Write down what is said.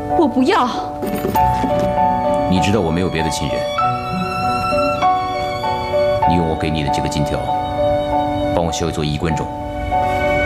我不要。 你知道我没有别的亲人，你用我给你的这个金条，帮我修一座衣冠冢。